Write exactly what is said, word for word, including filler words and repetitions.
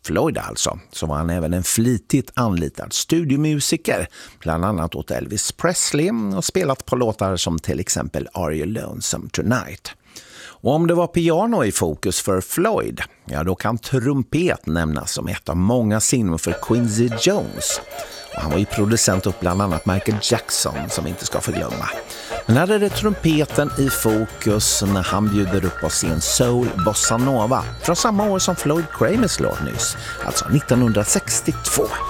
Floyd alltså, så var han även en flitigt anlitad studiomusiker, bland annat åt Elvis Presley, och spelat på låtar som till exempel Are You Lonesome Tonight. Och om det var piano i fokus för Floyd, ja då kan trumpet nämnas som ett av många sinnen för Quincy Jones. Och han var ju producent upp bland annat Michael Jackson, som vi inte ska förglömma. Men här är det trumpeten i fokus när han bjuder upp oss i en soul bossa nova från samma år som Floyd Kramers låt nyss, alltså nittonhundrasextiotvå.